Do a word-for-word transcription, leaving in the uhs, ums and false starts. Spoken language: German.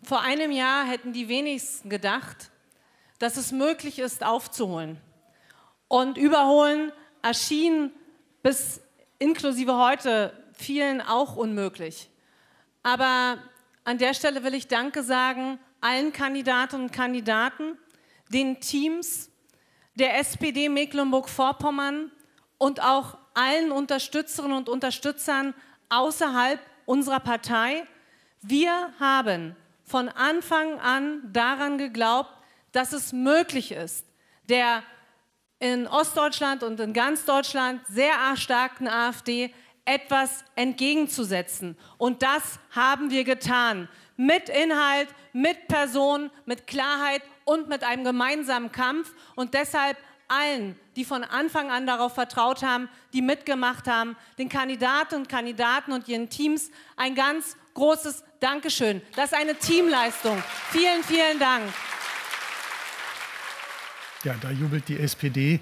Vor einem Jahr hätten die wenigsten gedacht, dass es möglich ist, aufzuholen. Und überholen erschien bis inklusive heute vielen auch unmöglich. Aber an der Stelle will ich Danke sagen allen Kandidatinnen und Kandidaten, den Teams der S P D Mecklenburg-Vorpommern und auch allen Unterstützerinnen und Unterstützern außerhalb unserer Partei. Wir haben von Anfang an daran geglaubt, dass es möglich ist, der in Ostdeutschland und in ganz Deutschland sehr erstarkten AfD etwas entgegenzusetzen. Und das haben wir getan. Mit Inhalt, mit Person, mit Klarheit und mit einem gemeinsamen Kampf. Und deshalb allen, die von Anfang an darauf vertraut haben, die mitgemacht haben, den Kandidatinnen und Kandidaten und ihren Teams ein ganz großes Dankeschön. Das ist eine Teamleistung. Vielen, vielen Dank. Ja, da jubelt die S P D.